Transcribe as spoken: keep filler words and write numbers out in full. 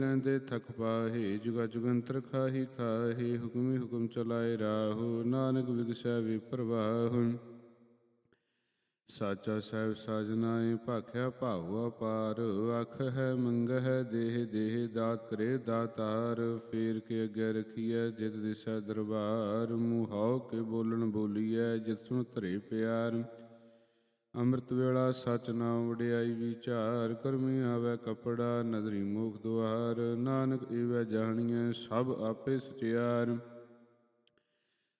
ਲੈਂਦੇ ਥਕ ਪਾਹੇ। ਜੁਗਾ ਜੁਗੰਤਰ ਖਾਹੀ ਖਾਹੇ। ਹੁਕਮੀ ਹੁਕਮ ਚਲਾਏ ਰਾਹੋ। ਨਾਨਕ ਵਿਗਸੈ ਵਿਪਰਵਾਹੁ। ਸਾਚਾ ਸਾਹਿਬ ਸਾਜਨਾਏ ਭਾਖਿਆ ਭਾਉ ਅਪਾਰ। ਆਖ ਹੈ ਮੰਗਹਿ ਦੇਹ ਦੇਹ ਦਾਤ ਕਰੇ ਦਾਤਾਰ। ਫੇਰ ਕੇ ਅੱਗੇ ਰਖੀਐ ਜਿਤ ਦਿਸੈ ਦਰਬਾਰ। ਮੂੰਹ ਕੇ ਬੋਲਣ ਬੋਲੀਐ ਜਿਤ ਸੁਣ ਧਰੇ ਪਿਆਰ। ਅੰਮ੍ਰਿਤ ਵੇਲਾ ਸਚ ਨਾਮ ਵਡਿਆਈ ਵਿਚਾਰ। ਕਰਮੀ ਆਵੈ ਕਪੜਾ ਨਦਰੀ ਮੋਖ ਦੁਆਰ। ਨਾਨਕ ਈਵੈ ਜਾਣੀਐ ਸਭ ਆਪੇ ਸਚਿਆਰ।